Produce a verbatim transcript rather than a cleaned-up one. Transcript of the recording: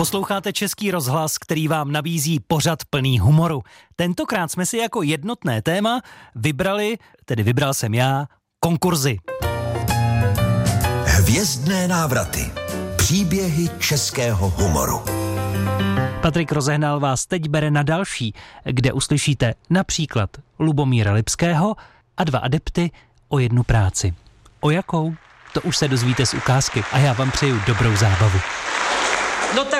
Posloucháte Český rozhlas, který vám nabízí pořad plný humoru. Tentokrát jsme si jako jednotné téma vybrali, tedy vybral jsem já, konkurzy. Hvězdné návraty. Příběhy českého humoru. Patrik Rozehnal vás teď bere na další, kde uslyšíte například Lubomíra Lipského a dva adepty o jednu práci. O jakou? To už se dozvíte z ukázky a já vám přeju dobrou zábavu. No tak